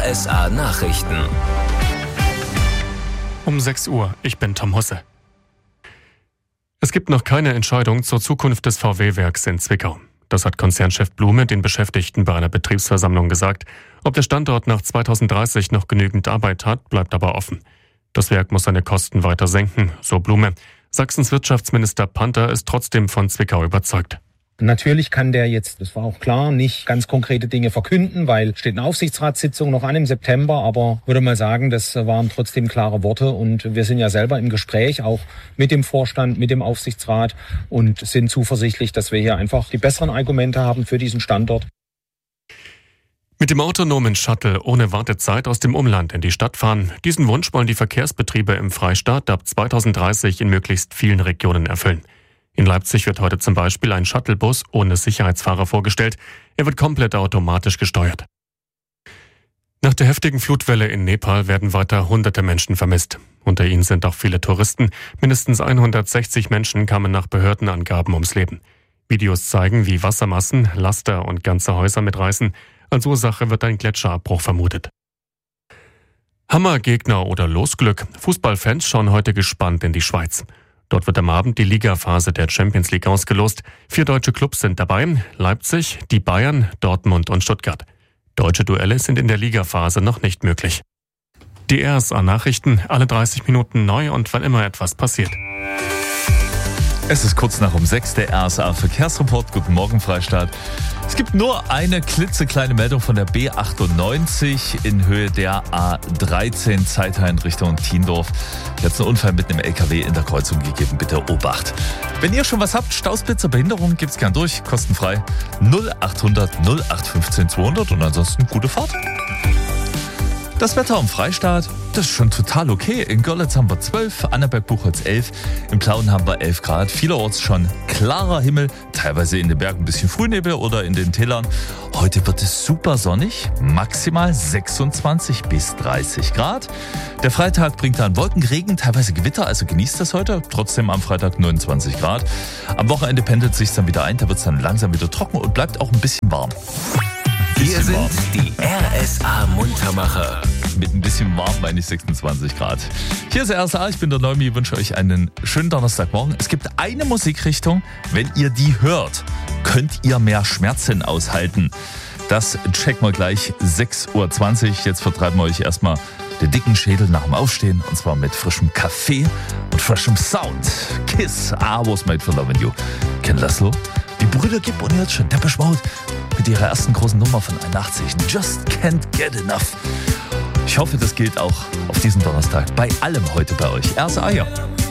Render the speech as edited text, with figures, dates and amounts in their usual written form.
RSA Nachrichten. Um 6 Uhr, ich bin Tom Husse. Es gibt noch keine Entscheidung zur Zukunft des VW-Werks in Zwickau. Das hat Konzernchef Blume den Beschäftigten bei einer Betriebsversammlung gesagt. Ob der Standort nach 2030 noch genügend Arbeit hat, bleibt aber offen. Das Werk muss seine Kosten weiter senken, so Blume. Sachsens Wirtschaftsminister Panther ist trotzdem von Zwickau überzeugt. Natürlich kann der jetzt, das war auch klar, nicht ganz konkrete Dinge verkünden, weil steht eine Aufsichtsratssitzung noch an im September, aber würde mal sagen, das waren trotzdem klare Worte und wir sind ja selber im Gespräch, auch mit dem Vorstand, mit dem Aufsichtsrat und sind zuversichtlich, dass wir hier einfach die besseren Argumente haben für diesen Standort. Mit dem autonomen Shuttle ohne Wartezeit aus dem Umland in die Stadt fahren, diesen Wunsch wollen die Verkehrsbetriebe im Freistaat ab 2030 in möglichst vielen Regionen erfüllen. In Leipzig wird heute zum Beispiel ein Shuttlebus ohne Sicherheitsfahrer vorgestellt. Er wird komplett automatisch gesteuert. Nach der heftigen Flutwelle in Nepal werden weiter hunderte Menschen vermisst. Unter ihnen sind auch viele Touristen. Mindestens 160 Menschen kamen nach Behördenangaben ums Leben. Videos zeigen, wie Wassermassen, Laster und ganze Häuser mitreißen. Als Ursache wird ein Gletscherabbruch vermutet. Hammergegner oder Losglück. Fußballfans schauen heute gespannt in die Schweiz. Dort wird am Abend die Ligaphase der Champions League ausgelost. 4 deutsche Clubs sind dabei: Leipzig, die Bayern, Dortmund und Stuttgart. Deutsche Duelle sind in der Ligaphase noch nicht möglich. Die RSA-Nachrichten, alle 30 Minuten neu und wann immer etwas passiert. Es ist kurz nach um 6, der RSA-Verkehrsreport. Guten Morgen, Freistaat. Es gibt nur eine klitzekleine Meldung von der B98 in Höhe der A13 Zeithain Richtung Tiendorf. Jetzt einen Unfall mit einem LKW in der Kreuzung gegeben. Bitte Obacht. Wenn ihr schon was habt, Stausblitzer, Behinderung, gibt's gern durch. Kostenfrei 0800 0815 200 und ansonsten gute Fahrt. Das Wetter am Freistaat, das ist schon total okay. In Görlitz haben wir 12, Annaberg-Buchholz 11, im Plauen haben wir 11 Grad. Vielerorts schon klarer Himmel, teilweise in den Bergen ein bisschen Frühnebel oder in den Tälern. Heute wird es super sonnig, maximal 26 bis 30 Grad. Der Freitag bringt dann Wolkenregen, teilweise Gewitter, also genießt das heute. Trotzdem am Freitag 29 Grad. Am Wochenende pendelt es sich dann wieder ein, da wird es dann langsam wieder trocken und bleibt auch ein bisschen warm. Hier sind die RSA-Muntermacher. Mit ein bisschen warm meine ich 26 Grad. Hier ist RSA, ich bin der Neumi, wünsche euch einen schönen Donnerstagmorgen. Es gibt eine Musikrichtung, wenn ihr die hört, könnt ihr mehr Schmerzen aushalten. Das checken wir gleich 6.20 Uhr. Jetzt vertreiben wir euch erstmal den dicken Schädel nach dem Aufstehen und zwar mit frischem Kaffee und frischem Sound. Kiss, I was made for loving you. Ken Laszlo, die Brüder Gibb und jetzt schon Depeche Mode mit ihrer ersten großen Nummer von 81. Just can't get enough. Ich hoffe, das gilt auch auf diesen Donnerstag bei allem heute bei euch. RSA, ja.